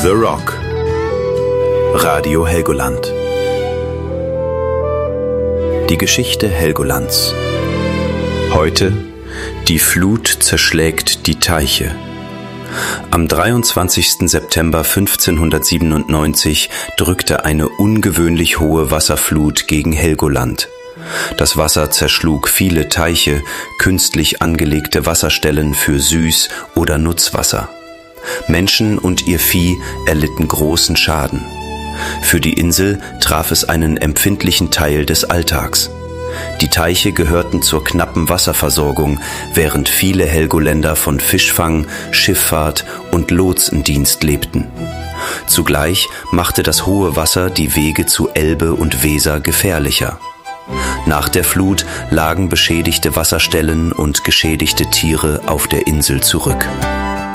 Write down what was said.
The Rock. Radio Helgoland. Die Geschichte Helgolands. Heute: Die Flut zerschlägt die Teiche. Am 23. September 1597 drückte eine ungewöhnlich hohe Wasserflut gegen Helgoland. Das Wasser zerschlug viele Teiche, künstlich angelegte Wasserstellen für Süß- oder Nutzwasser. Menschen und ihr Vieh erlitten großen Schaden. Für die Insel traf es einen empfindlichen Teil des Alltags. Die Teiche gehörten zur knappen Wasserversorgung, während viele Helgoländer von Fischfang, Schifffahrt und Lotsendienst lebten. Zugleich machte das hohe Wasser die Wege zu Elbe und Weser gefährlicher. Nach der Flut lagen beschädigte Wasserstellen und geschädigte Tiere auf der Insel zurück.